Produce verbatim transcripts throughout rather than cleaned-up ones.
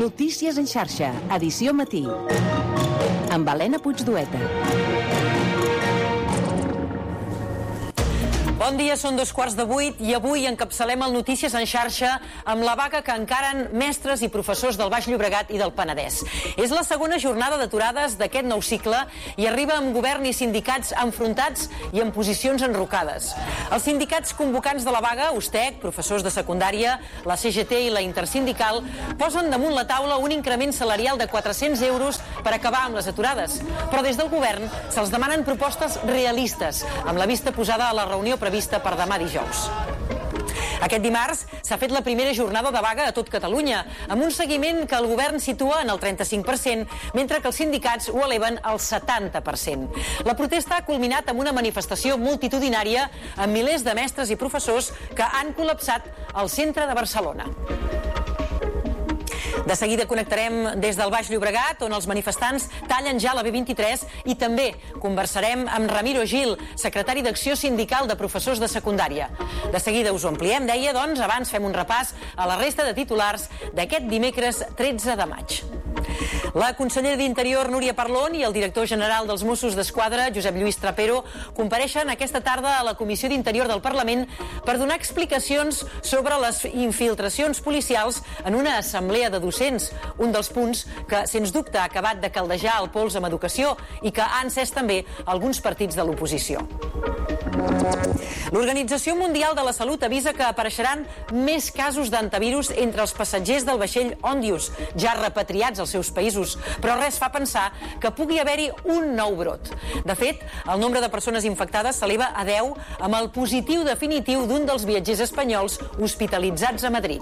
Notícies en xarxa, edició matí. Amb Helena Puigdueta. Bon dia, són dos quarts de vuit i avui encapçalem el Notícies en xarxa amb la vaga que encaren mestres i professors del Baix Llobregat i del Penedès. És la segona jornada d'aturades d'aquest nou cicle i arriba amb govern i sindicats enfrontats i en posicions enrocades. Els sindicats convocants de la vaga, USTEC, professors de secundària, la C G T i la Intersindical, posen damunt la taula un increment salarial de quatre-cents euros per acabar amb les aturades. Però des del govern se'ls demanen propostes realistes, amb la vista posada a la reunió prevista per demà dijous. Aquest dimarts s'ha fet la primera jornada de vaga a tot Catalunya, amb un seguiment que el govern situa en el trenta-cinc per cent, mentre que els sindicats ho eleven al setanta per cent. La protesta ha culminat amb una manifestació multitudinària amb milers de mestres i professors que han col·lapsat al centre de Barcelona. De seguida connectarem des del Baix Llobregat, on els manifestants tallen ja la B vint-i-tres, i també conversarem amb Ramiro Gil, secretari d'Acció Sindical de Professors de Secundària. De seguida us ho ampliem, deia, doncs abans fem un repàs a la resta de titulars d'aquest dimecres tretze de maig. La consellera d'Interior, Núria Parlon, i el director general dels Mossos d'Esquadra, Josep Lluís Trapero, compareixen aquesta tarda a la Comissió d'Interior del Parlament per donar explicacions sobre les infiltracions policials en una assemblea de docents, un dels punts que, sens dubte, ha acabat de caldejar el pols amb educació i que ha encès també alguns partits de l'oposició. L'Organització Mundial de la Salut avisa que apareixeran més casos d'antivirus entre els passatgers del vaixell Ondius, ja repatriats als seus països, però res fa pensar que pugui haver-hi un nou brot. De fet, el nombre de persones infectades s'eleva a deu amb el positiu definitiu d'un dels viatgers espanyols hospitalitzats a Madrid.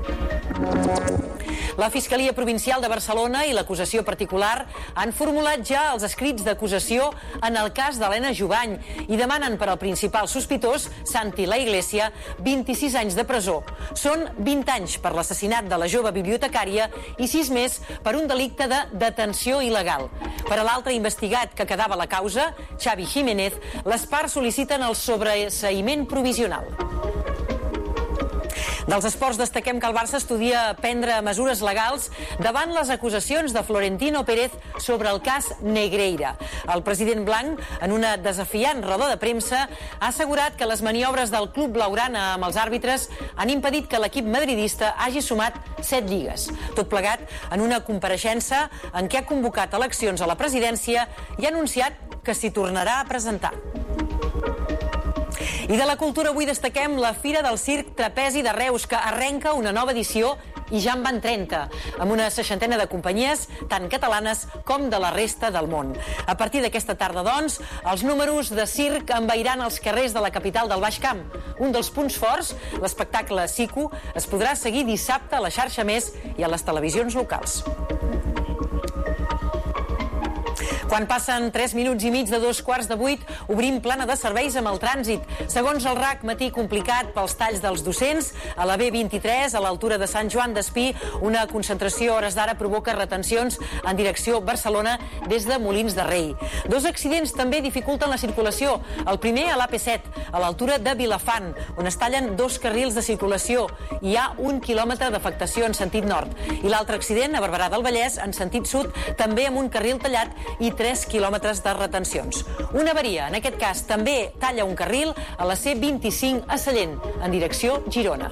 La Fiscalia Provincial de Barcelona i l'acusació particular han formulat ja els escrits d'acusació en el cas d'Helena Jubany i demanen per al principal sospitós, Santi La Iglesia, vint-i-sis anys de presó. Són vint anys per l'assassinat de la jove bibliotecària i sis més per un delicte de detenció il·legal. Per a l'altre investigat que quedava a la causa, Xavi Jiménez, les parts sol·liciten el sobreseïment provisional. Dels esports destaquem que el Barça estudia prendre mesures legals davant les acusacions de Florentino Pérez sobre el cas Negreira. El president blanc, en una desafiant roda de premsa, ha assegurat que les maniobres del club blaugrana amb els àrbitres han impedit que l'equip madridista hagi sumat set lligues. Tot plegat en una compareixença en què ha convocat eleccions a la presidència i ha anunciat que s'hi tornarà a presentar. I de la cultura avui destaquem la Fira del Circ Trapezi de Reus, que arrenca una nova edició i ja en van trenta, amb una seixantena de companyies, tant catalanes com de la resta del món. A partir d'aquesta tarda, doncs, els números de circ envairan els carrers de la capital del Baix Camp. Un dels punts forts, l'espectacle Siku, es podrà seguir dissabte a la xarxa Més i a les televisions locals. Quan passen tres minuts i mig de dos quarts de vuit, obrim plana de serveis amb el trànsit. Segons el R A C, matí complicat pels talls dels docents. A la B vint-i-tres, a l'altura de Sant Joan d'Espí, una concentració a hores d'ara provoca retencions en direcció Barcelona des de Molins de Rei. Dos accidents també dificulten la circulació. El primer a l'A P set, a l'altura de Vilafant, on es tallen dos carrils de circulació. Hi ha un quilòmetre d'afectació en sentit nord. I l'altre accident a Barberà del Vallès, en sentit sud, també amb un carril tallat i tres quilòmetres de retencions. Una avaria, en aquest cas, també talla un carril a la C vint-i-cinc a Sallent, en direcció Girona.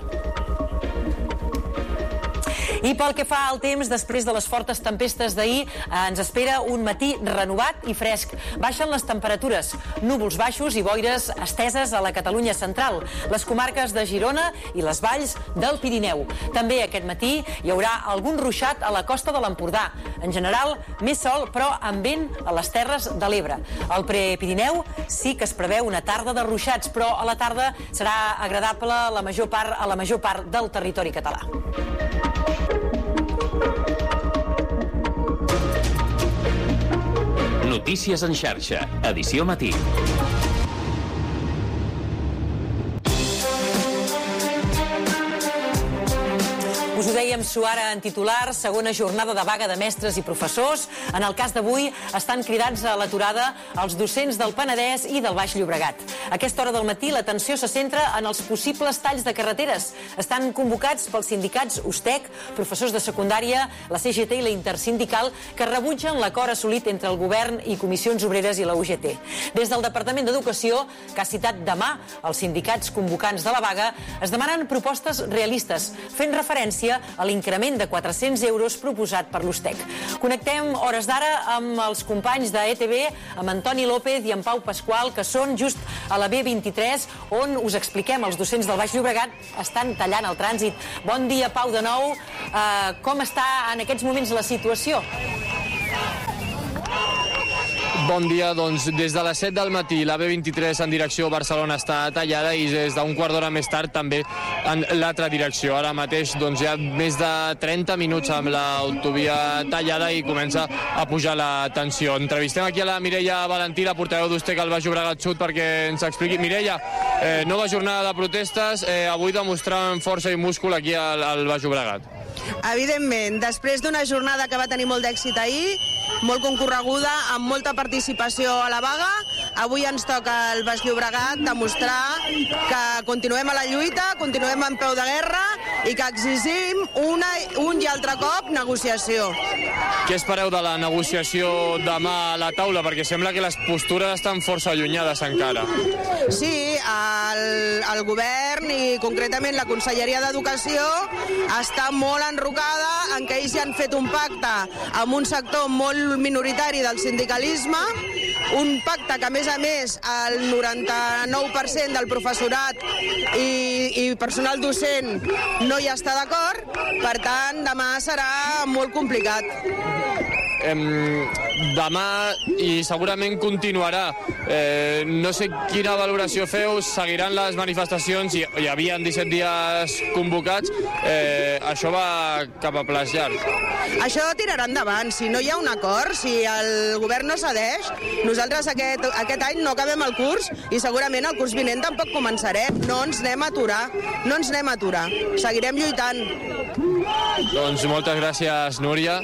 I pel que fa al temps, després de les fortes tempestes d'ahir, ens espera un matí renovat i fresc. Baixen les temperatures, núvols baixos i boires esteses a la Catalunya central, les comarques de Girona i les valls del Pirineu. També aquest matí hi haurà algun ruixat a la costa de l'Empordà. En general, més sol, però amb vent a les Terres de l'Ebre. Al Prepirineu sí que es preveu una tarda de ruixats, però a la tarda serà agradable a la major part, a la major part del territori català. Notícies en xarxa, edició matí. Us ho deia dèiem Suara en titular, segona jornada de vaga de mestres i professors. En el cas d'avui estan cridats a l'aturada els docents del Penedès i del Baix Llobregat. A aquesta hora del matí l'atenció se centra en els possibles talls de carreteres. Estan convocats pels sindicats USTEC, professors de secundària, la C G T i la Intersindical, que rebutgen l'acord assolit entre el govern i Comissions Obreres i la U G T. Des del Departament d'Educació, que ha citat demà els sindicats convocants de la vaga, es demanen propostes realistes, fent referència a l'increment de quatre-cents euros proposat per l'USTEC. Connectem hores d'ara amb els companys de E T B, amb Antoni López i amb Pau Pasqual, que són just a la B vint-i-tres, on us expliquem, els docents del Baix Llobregat estan tallant el trànsit. Bon dia, Pau, de nou. Uh, com està en aquests moments la situació? Bon dia, doncs des de les set del matí la B vint-i-tres en direcció a Barcelona està tallada i des d'un quart d'hora més tard també en l'altra direcció. Ara mateix doncs, hi ha més de trenta minuts amb l'autovia tallada i comença a pujar la tensió. Entrevistem aquí a la Mireia Valentí, la portaveu d'USTEC al Baix Llobregat Sud, perquè ens expliqui. Mireia, eh, nova jornada de protestes, eh, avui demostrant força i múscul aquí al, al Baix Llobregat. Evidentment, després d'una jornada que va tenir molt d'èxit ahir, molt concorreguda, amb molta participació a la vaga, avui ens toca al Baix Llobregat demostrar que continuem a la lluita, continuem en peu de guerra i que exigim una, un i altre cop negociació. Què espereu de la negociació demà a la taula? Perquè sembla que les postures estan força allunyades encara. Sí, el, el govern i concretament la Conselleria d'Educació està molt enrocada en que ells ja han fet un pacte amb un sector molt minoritari del sindicalisme, un pacte que a més a més el noranta-nou per cent del professorat i, i personal docent no hi està d'acord, per tant demà serà molt complicat. Eh, demà i segurament continuarà. Eh, no sé quina valoració feu, seguiran les manifestacions, hi, hi havia disset dies convocats, eh, això va cap a plaç llarg. Això tirarà endavant, si no hi ha un acord, si el govern no cedeix, nosaltres aquest, aquest any no acabem el curs i segurament el curs vinent tampoc començarem, no ens anem a aturar, no ens anem a aturar, seguirem lluitant. Doncs moltes gràcies, Núria,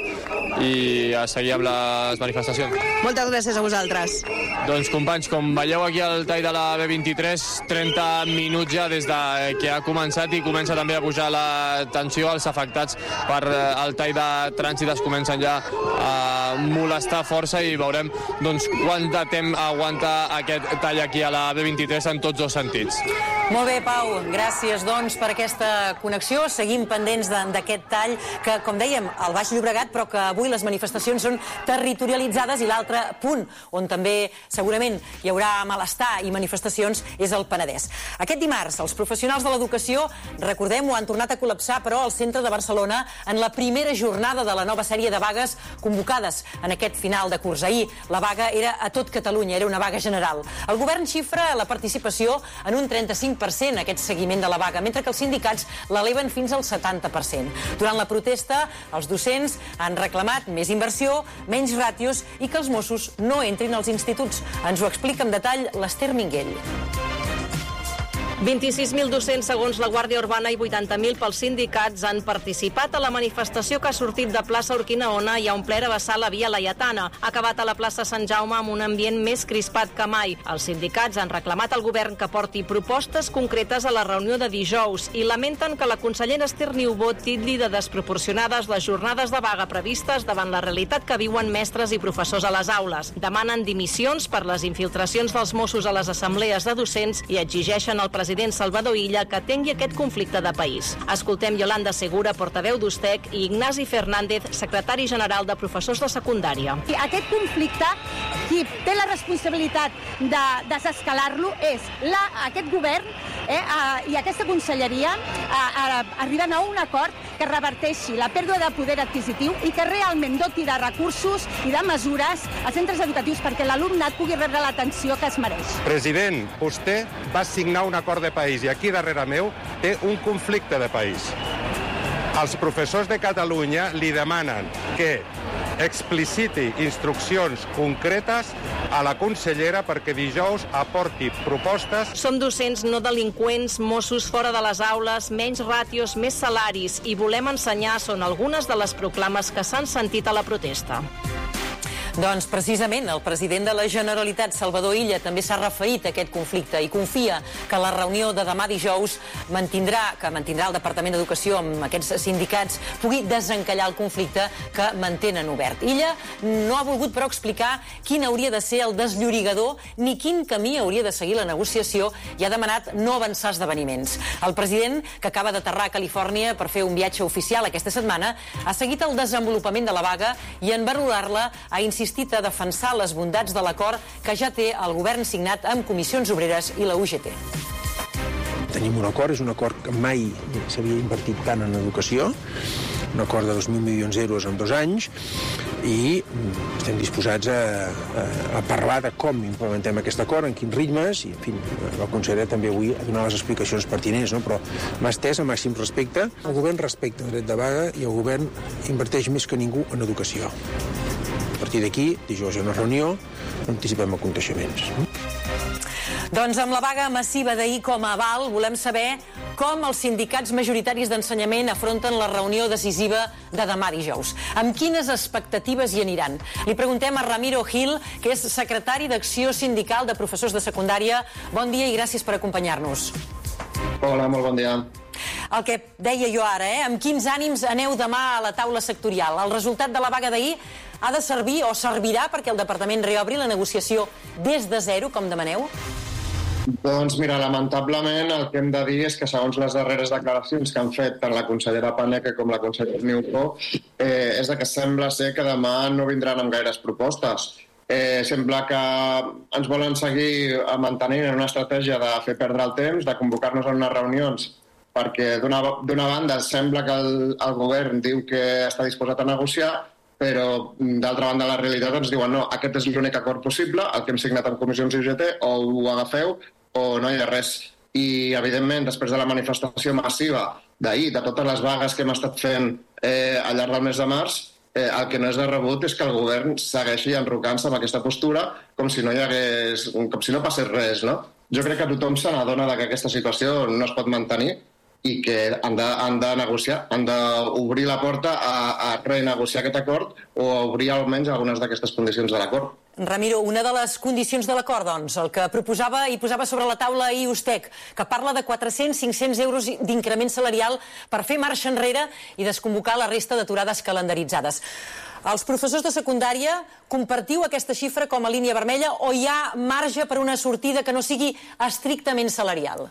i a seguir amb les manifestacions. Moltes gràcies a vosaltres. Doncs companys, com veieu aquí al tall de la B vint-i-tres, trenta minuts ja des de que ha començat i comença també a pujar la tensió. Els afectats per el tall de trànsit es comencen ja a molestar força i veurem doncs, quant de temps aguanta aquest tall aquí a la B vint-i-tres en tots dos sentits. Molt bé, Pau, gràcies doncs per aquesta connexió. Seguim pendents d'aquest tall que, com dèiem, al Baix Llobregat, però que avui les manifestacions són territorialitzades i l'altre punt on també segurament hi haurà malestar i manifestacions és el Penedès. Aquest dimarts, els professionals de l'educació, recordem-ho, han tornat a col·lapsar, però al centre de Barcelona en la primera jornada de la nova sèrie de vagues convocades en aquest final de curs. Ahir la vaga era a tot Catalunya, era una vaga general. El govern xifra la participació en un trenta-cinc per cent aquest seguiment de la vaga, mentre que els sindicats l'eleven fins al setanta per cent. Durant la protesta, els docents han reclamat més inversió, menys ràtios i que els Mossos no entrin als instituts. Ens ho explica en detall l'Ester Minguell. vint-i-sis mil docents segons la Guàrdia Urbana i vuitanta mil pels sindicats han participat a la manifestació que ha sortit de plaça Urquinaona i ha omplert a vessar la via Laietana. Ha acabat a la plaça Sant Jaume amb un ambient més crispat que mai. Els sindicats han reclamat al govern que porti propostes concretes a la reunió de dijous i lamenten que la consellera Ester Niubó titlli de desproporcionades les jornades de vaga previstes davant la realitat que viuen mestres i professors a les aules. Demanen dimissions per les infiltracions dels Mossos a les assemblees de docents i exigeixen al president president Salvador Illa que atengui aquest conflicte de país. Escoltem Yolanda Segura, portaveu d'USTEC, i Ignasi Fernández, secretari general de professors de secundària. Aquest conflicte, qui té la responsabilitat de desescalar-lo és la, aquest govern eh, eh, i aquesta conselleria eh, arribant a un acord que reverteixi la pèrdua de poder adquisitiu i que realment doti de recursos i de mesures als centres educatius perquè l'alumnat pugui rebre l'atenció que es mereix. President, vostè va signar un acord de país i aquí darrere meu té un conflicte de país. Els professors de Catalunya li demanen que expliciti instruccions concretes a la consellera perquè dijous aporti propostes. Som docents, no delinqüents, Mossos fora de les aules, menys ràtios, més salaris i volem ensenyar són algunes de les proclames que s'han sentit a la protesta. Doncs precisament el president de la Generalitat, Salvador Illa, també s'ha referit a aquest conflicte i confia que la reunió de demà dijous mantindrà, que mantindrà el Departament d'Educació amb aquests sindicats pugui desencallar el conflicte que mantenen obert. Illa no ha volgut, però, explicar quin hauria de ser el desllorigador ni quin camí hauria de seguir la negociació i ha demanat no avançar esdeveniments. El president, que acaba d'aterrar a Califòrnia per fer un viatge oficial aquesta setmana, ha seguit el desenvolupament de la vaga i en valorar-la ha insistit a defensar les bondats de l'acord que ja té el govern signat amb Comissions Obreres i la U G T. Tenim un acord, és un acord que mai s'havia invertit tant en educació, un acord de dos mil milions d'euros en dos anys, i estem disposats a, a, a parlar de com implementem aquest acord, en quins ritmes, i en fi, la consellera també avui ha donat les explicacions pertinents, no? Però m'ha estès amb màxim respecte. El govern respecta el dret de vaga i el govern inverteix més que ningú en educació. A partir d'aquí, dijous hi ha una reunió, anticipem aconteixements. Doncs amb la vaga massiva d'ahir com a aval, volem saber com els sindicats majoritaris d'ensenyament afronten la reunió decisiva de demà dijous. Amb quines expectatives hi aniran? Li preguntem a Ramiro Gil, que és secretari d'Acció Sindical de Professors de Secundària. Bon dia i gràcies per acompanyar-nos. Hola, molt bon dia. El que deia jo ara, eh? Amb quins ànims aneu demà a la taula sectorial? El resultat de la vaga d'ahir ha de servir o servirà perquè el departament reobri la negociació des de zero, com demaneu? Doncs mira, lamentablement el que hem de dir és que segons les darreres declaracions que han fet tant la consellera Paneque com la consellera Niubó, eh, és que sembla ser que demà no vindran amb gaires propostes. Eh, sembla que ens volen seguir mantenint en una estratègia de fer perdre el temps, de convocar-nos a unes reunions, perquè d'una banda sembla que el, el govern diu que està disposat a negociar, però d'altra banda la realitat ens diuen no, aquest és l'únic acord possible, el que hem signat amb Comissions i U G T, o ho agafeu o no hi ha res. I evidentment després de la manifestació massiva d'ahir, de totes les vagues que hem estat fent eh, al llarg del mes de març, eh, el que no és de rebut és que el govern segueixi enrocant-se amb aquesta postura com si no hi hagués, com si no passés res, no? Jo crec que tothom se n'adona que aquesta situació no es pot mantenir i que han de, han de negociar, han d'obrir la porta a, a renegociar aquest acord o a obrir almenys algunes d'aquestes condicions de l'acord. Ramiro, una de les condicions de l'acord, doncs, el que proposava i posava sobre la taula ahir Ustec, que parla de quatre-cents a cinc-cents euros d'increment salarial per fer marxa enrere i desconvocar la resta d'aturades calendaritzades. Els professors de secundària, compartiu aquesta xifra com a línia vermella o hi ha marge per una sortida que no sigui estrictament salarial?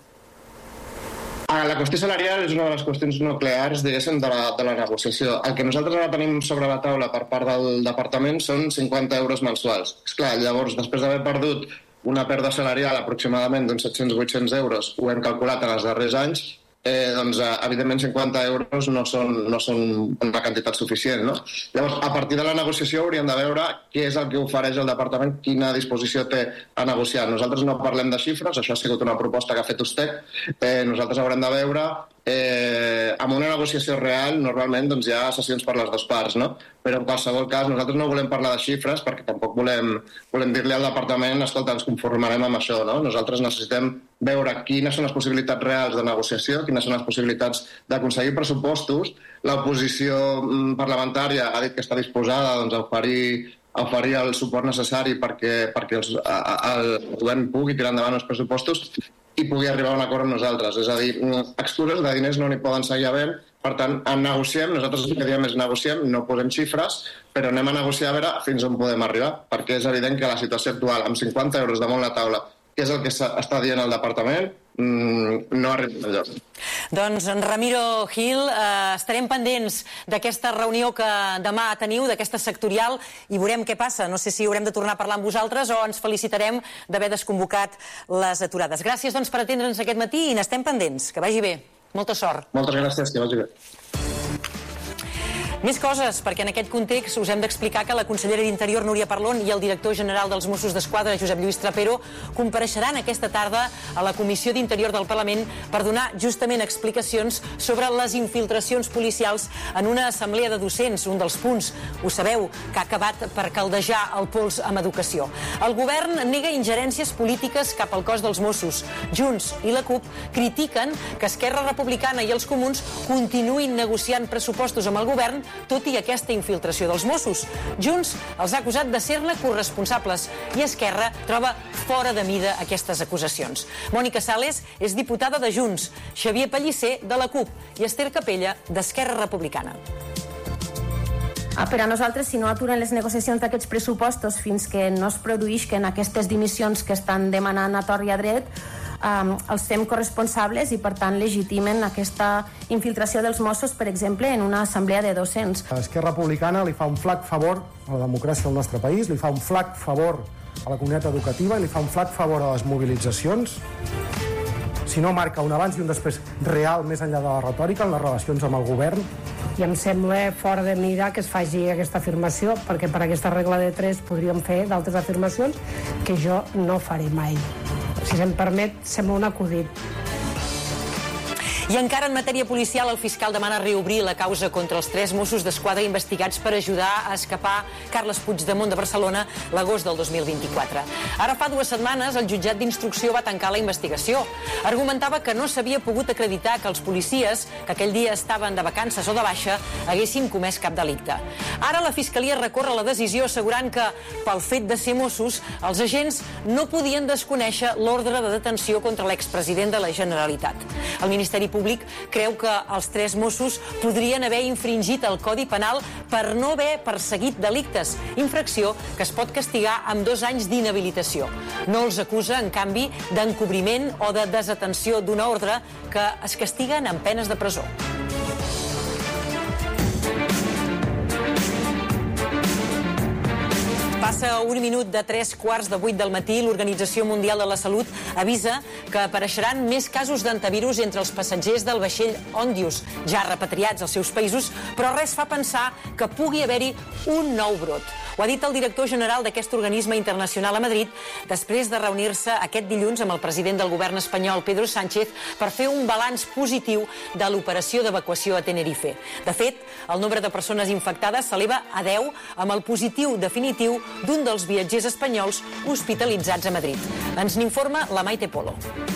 La qüestió salarial és una de les qüestions nuclears, diguéssim, de la, de la negociació. El que nosaltres ara tenim sobre la taula per part del departament són cinquanta euros mensuals. Esclar, llavors, després d'haver perdut una pèrdua salarial aproximadament d'uns set-cents a vuit-cents euros, ho hem calculat en els darrers anys, eh, doncs, evidentment, cinquanta euros no són, no són una quantitat suficient, no? Llavors, a partir de la negociació hauríem de veure què és el que ofereix el departament, quina disposició té a negociar. Nosaltres no parlem de xifres, això ha sigut una proposta que ha fet Ustec, eh, nosaltres haurem de veure Eh, amb una negociació real normalment doncs, hi ha sessions per les dues parts, no? Però en qualsevol cas nosaltres no volem parlar de xifres perquè tampoc volem, volem dir-li al departament escolta, ens conformarem amb això, no? Nosaltres necessitem veure quines són les possibilitats reals de negociació, quines són les possibilitats d'aconseguir pressupostos. L'oposició parlamentària ha dit que està disposada doncs, a oferir a oferir el suport necessari perquè, perquè els, a, a, el govern pugui tirar endavant els pressupostos i pugui arribar a un acord amb nosaltres. És a dir, excuses de diners no n'hi poden seguir havent, per tant, en negociem, nosaltres el que diem és negociem, no posem xifres, però anem a negociar a veure fins on podem arribar, perquè és evident que la situació actual, amb cinquanta euros damunt la taula, que és el que està dient el departament, no arriba enlloc. Doncs, Ramiro Gil, eh, estarem pendents d'aquesta reunió que demà teniu, d'aquesta sectorial, i veurem què passa. No sé si haurem de tornar a parlar amb vosaltres o ens felicitarem d'haver desconvocat les aturades. Gràcies, doncs, per atendre'ns aquest matí i n'estem pendents. Que vagi bé. Molta sort. Moltes gràcies, que vagi bé. Més coses, perquè en aquest context us hem d'explicar que la consellera d'Interior, Núria Parlon, i el director general dels Mossos d'Esquadra, Josep Lluís Trapero, compareixeran aquesta tarda a la Comissió d'Interior del Parlament per donar justament explicacions sobre les infiltracions policials en una assemblea de docents, un dels punts, ho sabeu, que ha acabat per caldejar el pols amb educació. El govern nega ingerències polítiques cap al cos dels Mossos. Junts i la CUP critiquen que Esquerra Republicana i els comuns continuïn negociant pressupostos amb el govern tot i aquesta infiltració dels Mossos. Junts els ha acusat de ser-ne corresponsables i Esquerra troba fora de mida aquestes acusacions. Mònica Sales és diputada de Junts, Xavier Pellicer de la CUP i Esther Capella d'Esquerra Republicana. Per a nosaltres, si no aturen les negociacions d'aquests pressupostos fins que no es produïsquen aquestes dimissions que estan demanant a tort i a dret, Um, els fem corresponsables i per tant legitimen aquesta infiltració dels Mossos, per exemple, en una assemblea de docents. Esquerra Republicana li fa un flac favor a la democràcia del nostre país, li fa un flac favor a la comunitat educativa i li fa un flac favor a les mobilitzacions si no marca un abans i un després real més enllà de la retòrica en les relacions amb el govern. I em sembla fora de mira que es faci aquesta afirmació, perquè per aquesta regla de tres podríem fer d'altres afirmacions que jo no faré mai. Si se'm permet, sembla un acudit. I encara en matèria policial, el fiscal demana reobrir la causa contra els tres Mossos d'Esquadra investigats per ajudar a escapar Carles Puigdemont de Barcelona l'agost del dos mil vint-i-quatre. Ara fa dues setmanes el jutjat d'instrucció va tancar la investigació. Argumentava que no s'havia pogut acreditar que els policies, que aquell dia estaven de vacances o de baixa, haguessin comès cap delicte. Ara la Fiscalia recorre la decisió assegurant que, pel fet de ser Mossos, els agents no podien desconèixer l'ordre de detenció contra l'expresident de la Generalitat. El Ministeri Públic creu que els tres Mossos podrien haver infringit el Codi Penal per no haver perseguit delictes, infracció que es pot castigar amb dos anys d'inhabilitació. No els acusa, en canvi, d'encobriment o de desatenció d'una ordre que es castiguen amb penes de presó. Passa un minut de tres quarts de vuit del matí. L'Organització Mundial de la Salut avisa que apareixeran més casos d'antivirus entre els passatgers del vaixell Ondius, ja repatriats als seus països, però res fa pensar que pugui haver-hi un nou brot. Ho ha dit el director general d'aquest organisme internacional a Madrid després de reunir-se aquest dilluns amb el president del govern espanyol, Pedro Sánchez, per fer un balanç positiu de l'operació d'evacuació a Tenerife. De fet, el nombre de persones infectades s'eleva a deu amb el positiu definitiu d'un dels viatgers espanyols hospitalitzats a Madrid. Ens n'informa la Maite Polo.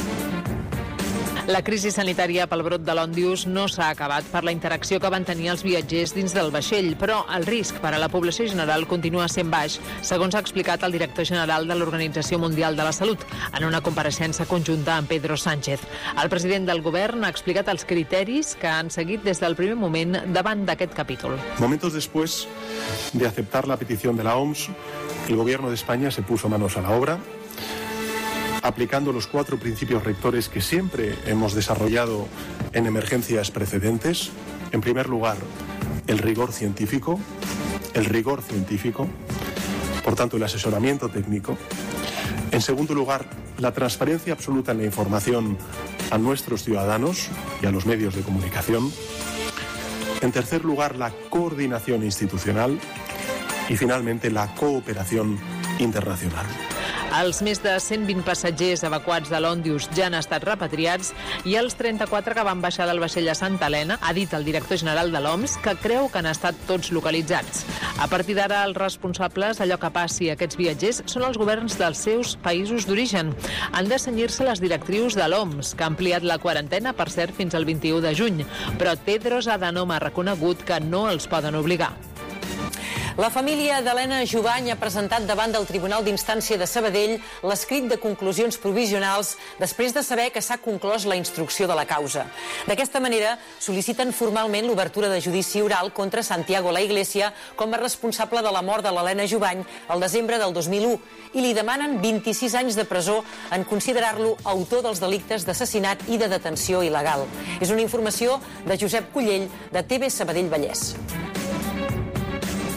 La crisi sanitària pel brot de l'Òndius no s'ha acabat per la interacció que van tenir els viatgers dins del vaixell, però el risc per a la població general continua sent baix, segons ha explicat el director general de l'Organització Mundial de la Salut en una compareixença conjunta amb Pedro Sánchez. El president del govern ha explicat els criteris que han seguit des del primer moment davant d'aquest capítol. Momentos después de aceptar la petición de la O M S, el gobierno de España se puso manos a la obra, aplicando los cuatro principios rectores que siempre hemos desarrollado en emergencias precedentes. En primer lugar, el rigor científico, el rigor científico, por tanto, el asesoramiento técnico. En segundo lugar, la transparencia absoluta en la información a nuestros ciudadanos y a los medios de comunicación. En tercer lugar, la coordinación institucional y, finalmente, la cooperación internacional. Els més de cent vint passatgers evacuats de l'Òndius ja han estat repatriats i els trenta-quatre que van baixar del vaixell a Santa Helena, ha dit el director general de l'O M S, que creu que han estat tots localitzats. A partir d'ara, els responsables d'allò que passi a aquests viatgers són els governs dels seus països d'origen. Han de cenyir-se les directrius de l'O M S, que ha ampliat la quarantena, per cert, fins al vint-i-u de juny, però Tedros Adhanom ha reconegut que no els poden obligar. La família d'Helena Jubany ha presentat davant del Tribunal d'Instància de Sabadell l'escrit de conclusions provisionals després de saber que s'ha conclòs la instrucció de la causa. D'aquesta manera, sol·liciten formalment l'obertura de judici oral contra Santiago La Iglesia com a responsable de la mort de l'Helena Jubany el desembre del dos mil u i li demanen vint-i-sis anys de presó en considerar-lo autor dels delictes d'assassinat i de detenció il·legal. És una informació de Josep Cullell, de T V Sabadell Vallès.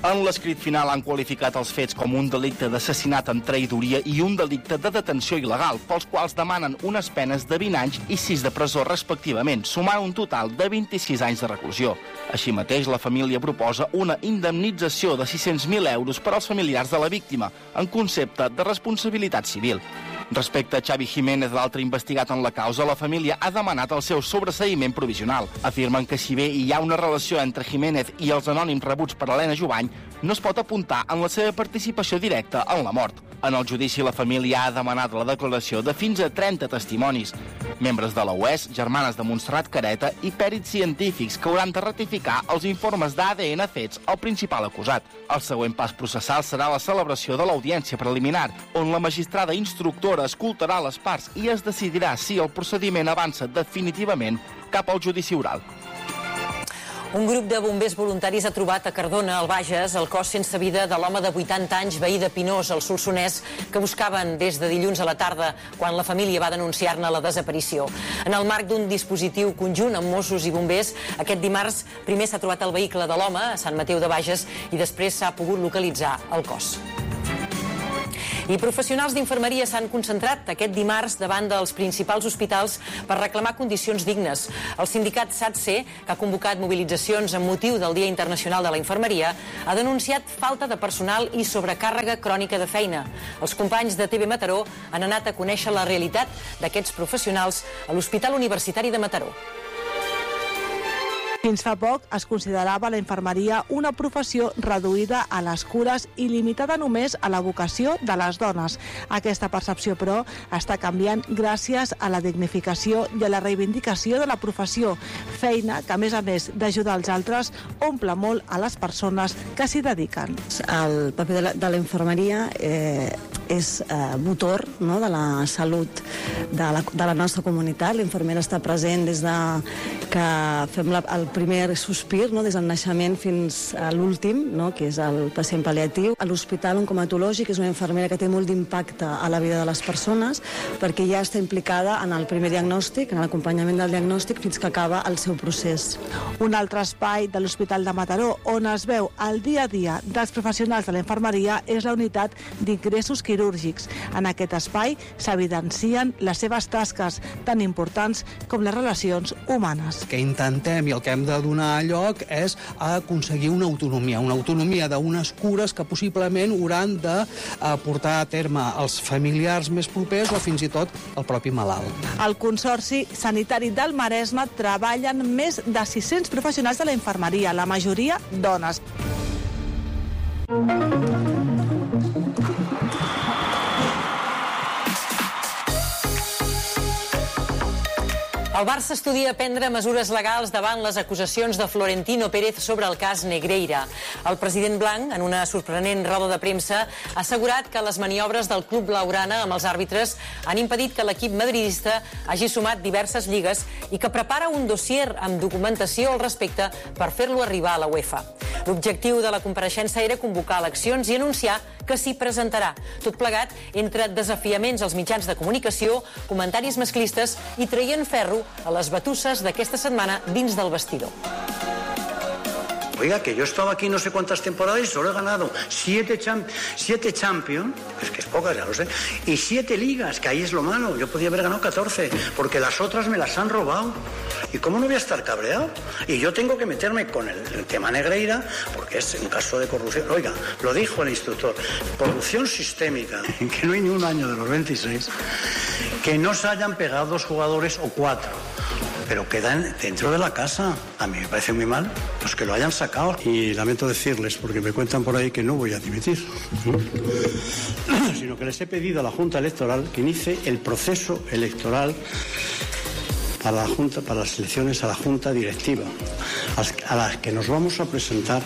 En l'escrit final han qualificat els fets com un delicte d'assassinat amb traïdoria i un delicte de detenció il·legal, pels quals demanen unes penes de vint anys i sis de presó respectivament, sumant un total de vint-i-sis anys de reclusió. Així mateix, la família proposa una indemnització de sis-cents mil euros per als familiars de la víctima, en concepte de responsabilitat civil. Respecte a Xavi Jiménez, l'altre investigat en la causa, la família ha demanat el seu sobreseïment provisional. Afirmen que si bé hi ha una relació entre Jiménez i els anònims rebuts per Helena Jubany, no es pot apuntar en la seva participació directa en la mort. En el judici, la família ha demanat la declaració de fins a trenta testimonis. Membres de la U E S, germanes de Montserrat Careta i pèrits científics que hauran de ratificar els informes d'A D N fets al principal acusat. El següent pas processal serà la celebració de l'audiència preliminar, on la magistrada instructora escoltarà les parts i es decidirà si el procediment avança definitivament cap al judici oral. Un grup de bombers voluntaris ha trobat a Cardona, al Bages, el cos sense vida de l'home de vuitanta anys, veí de Pinós, al Solsonès, que buscaven des de dilluns a la tarda, quan la família va denunciar-ne la desaparició. En el marc d'un dispositiu conjunt amb Mossos i bombers, aquest dimarts primer s'ha trobat el vehicle de l'home a Sant Mateu de Bages i després s'ha pogut localitzar el cos. I professionals d'infermeria s'han concentrat aquest dimarts davant dels principals hospitals per reclamar condicions dignes. El sindicat S A T S E, que ha convocat mobilitzacions amb motiu del Dia Internacional de la Infermeria, ha denunciat falta de personal i sobrecàrrega crònica de feina. Els companys de T V Mataró han anat a conèixer la realitat d'aquests professionals a l'Hospital Universitari de Mataró. Fins fa poc es considerava la infermeria una professió reduïda a les cures i limitada només a la vocació de les dones. Aquesta percepció, però, està canviant gràcies a la dignificació i a la reivindicació de la professió, feina que, a més a més d'ajudar els altres, omple molt a les persones que s'hi dediquen. El paper de la, de la infermeria eh, és eh, motor, no?, de la salut de la, de la nostra comunitat. L'infermera està present des de que fem la, el primer sospir, no?, des del naixement fins a l'últim, no?, que és el pacient pal·liatiu. A l'Hospital Oncomatològic és una infermera que té molt d'impacte a la vida de les persones perquè ja està implicada en el primer diagnòstic, en l'acompanyament del diagnòstic fins que acaba el seu procés. Un altre espai de l'Hospital de Mataró on es veu el dia a dia dels professionals de la infermeria és la unitat d'ingressos quirúrgics. En aquest espai s'evidencien les seves tasques tan importants com les relacions humanes. Que intentem i el que hem de donar lloc és aconseguir una autonomia, una autonomia d'unes cures que possiblement hauran de portar a terme els familiars més propers o fins i tot el propi malalt. Al Consorci Sanitari del Maresme treballen més de sis-cents professionals de la infermeria, la majoria dones. El Barça estudia prendre mesures legals davant les acusacions de Florentino Pérez sobre el cas Negreira. El president blanc, en una sorprenent roda de premsa, ha assegurat que les maniobres del club blaugrana amb els àrbitres han impedit que l'equip madridista hagi sumat diverses lligues i que prepara un dossier amb documentació al respecte per fer-lo arribar a la UEFA. L'objectiu de la compareixença era convocar eleccions i anunciar que s'hi presentarà. Tot plegat entre desafiaments als mitjans de comunicació, comentaris masclistes i traient ferro a les batusses d'aquesta setmana dins del vestidor. Oiga, que yo he estado aquí no sé cuántas temporadas y solo he ganado siete, champ siete Champions, es que es pocas, ya lo sé, y siete ligas, que ahí es lo malo. Yo podía haber ganado catorce, porque las otras me las han robado. ¿Y cómo no voy a estar cabreado? Y yo tengo que meterme con el, el tema Negreira, porque es un caso de corrupción. Oiga, lo dijo el instructor, corrupción sistémica, que no hay ni un año de los veintiséis, que no se hayan pegado dos jugadores o cuatro. Pero quedan dentro de la casa. A mí me parece muy mal los que lo hayan sacado. Y lamento decirles, porque me cuentan por ahí que no voy a dimitir, sino que les he pedido a la Junta Electoral que inicie el proceso electoral para la Junta, para las elecciones a la Junta Directiva, a las que nos vamos a presentar.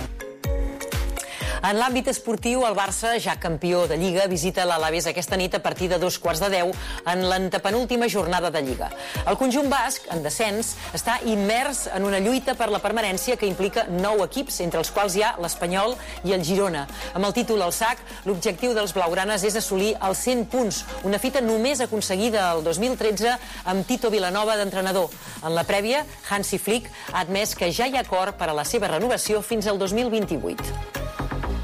En l'àmbit esportiu, el Barça, ja campió de Lliga, visita l'Alavés aquesta nit a partir de dos quarts de deu en l'antepenúltima jornada de Lliga. El conjunt basc, en descens, està immers en una lluita per la permanència que implica nou equips, entre els quals hi ha l'Espanyol i el Girona. Amb el títol al sac, l'objectiu dels blaugranes és assolir els cent punts, una fita només aconseguida el dos mil tretze amb Tito Vilanova d'entrenador. En la prèvia, Hansi Flick ha admès que ja hi ha acord per a la seva renovació fins al dos mil vint-i-vuit.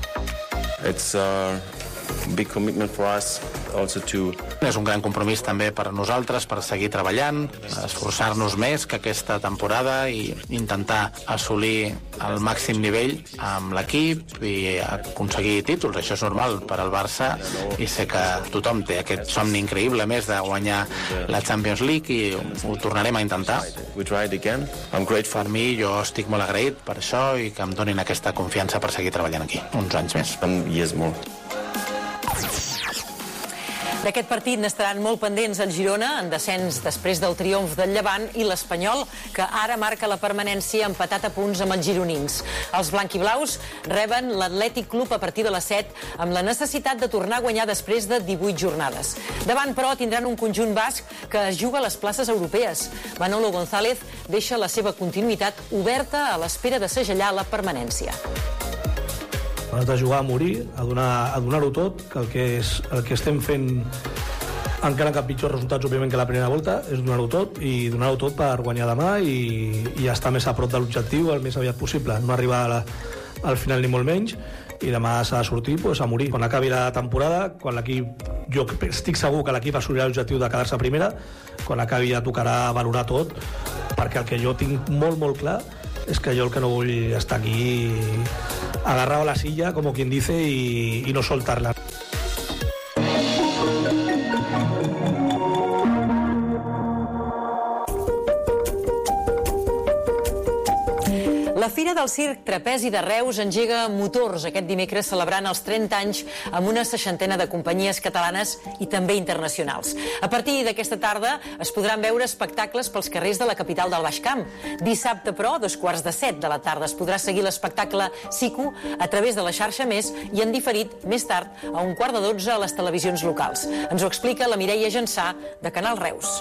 it's a big commitment for us also to... És un gran compromís també per a nosaltres per seguir treballant, esforçar-nos més que aquesta temporada i intentar assolir el màxim nivell amb l'equip i aconseguir títols. Això és normal per al Barça i sé que tothom té aquest somni increïble més de guanyar la Champions League i ho tornarem a intentar. Per mi, jo estic molt agraït per això i que em donin aquesta confiança per seguir treballant aquí, uns anys més. Yes, more. D'aquest partit n'estaran molt pendents el Girona, en descens després del triomf del Llevant, i l'Espanyol, que ara marca la permanència empatat a punts amb els gironins. Els blanquiblaus reben l'Atlètic Club a partir de les set, amb la necessitat de tornar a guanyar després de divuit jornades. Davant, però, tindran un conjunt basc que es juga a les places europees. Manolo González deixa la seva continuïtat oberta a l'espera de segellar la permanència. Hem de jugar a morir, a donar, a donar-ho tot, que el que, és, el que estem fent encara cap pitjors resultats, òbviament, que la primera volta, és donar-ho tot, i donar-ho tot per guanyar demà i, i estar més a prop de l'objectiu el més aviat possible. No arribar a la, al final ni molt menys, i demà s'ha de sortir pues, a morir. Quan acabi la temporada, quan l'equip, jo estic segur que l'equip assolirà l'objectiu de quedar-se a primera, quan acabi ja tocarà valorar tot, perquè el que jo tinc molt, molt clar és que jo el que no vull estar aquí agarrado a la silla, como quien dice, y, y no soltarla. La Fira del Circ Trapezi de Reus engega motors aquest dimecres celebrant els trenta anys amb una seixantena de companyies catalanes i també internacionals. A partir d'aquesta tarda es podran veure espectacles pels carrers de la capital del Baix Camp. Dissabte, però, a dos quarts de set de la tarda es podrà seguir l'espectacle Siku a través de la xarxa Més i en diferit més tard a un quart de dotze a les televisions locals. Ens ho explica la Mireia Jansà de Canal Reus.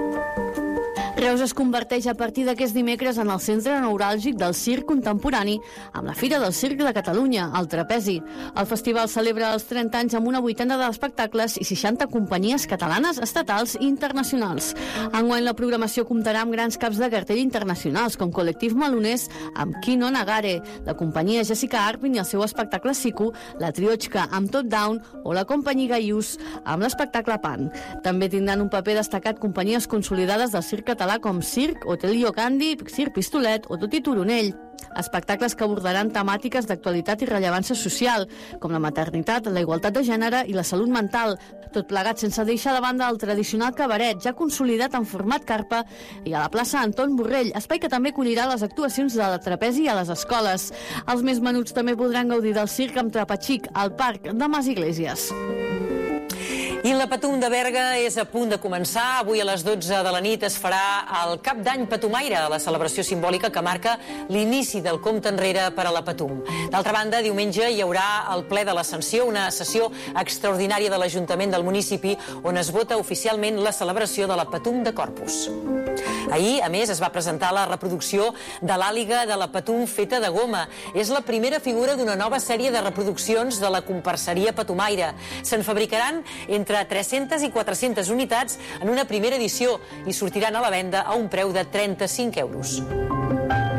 Reus es converteix a partir d'aquest dimecres en el centre neuràlgic del circ contemporani amb la Fira del Circ de Catalunya, el Trapezi. El festival celebra els trenta anys amb una vuitena d'espectacles i seixanta companyies catalanes, estatals i internacionals. Enguany la programació comptarà amb grans caps de cartell internacionals com Col·lectiv Malonès amb Kino Nagare, la companyia Jessica Arpin i el seu espectacle Siku, la Triochka amb Tot Down o la companyia Gaius amb l'espectacle Pan. També tindran un paper destacat companyies consolidades del circ català com Circ, Hotel Iocandi, Circ Pistolet o Toti Turonell. Espectacles que abordaran temàtiques d'actualitat i rellevància social, com la maternitat, la igualtat de gènere i la salut mental, tot plegat sense deixar de banda el tradicional cabaret, ja consolidat en format carpa, i a la plaça Anton Borrell, espai que també acollirà les actuacions de la trapezi a les escoles. Els més menuts també podran gaudir del circ amb Trapaxic, al Parc de Mas Iglesias. I la Patum de Berga és a punt de començar. Avui a les dotze de la nit es farà el Cap d'Any Patumaire, la celebració simbòlica que marca l'inici del compte enrere per a la Patum. D'altra banda, diumenge hi haurà el ple de l'Ascensió, una sessió extraordinària de l'Ajuntament del municipi on es vota oficialment la celebració de la Patum de Corpus. Ahir, a més, es va presentar la reproducció de l'àliga de la Patum feta de goma. És la primera figura d'una nova sèrie de reproduccions de la comparseria Patumaire. Se'n fabricaran entre tres-centes i quatre-centes unitats en una primera edició i sortiran a la venda a un preu de trenta-cinc euros.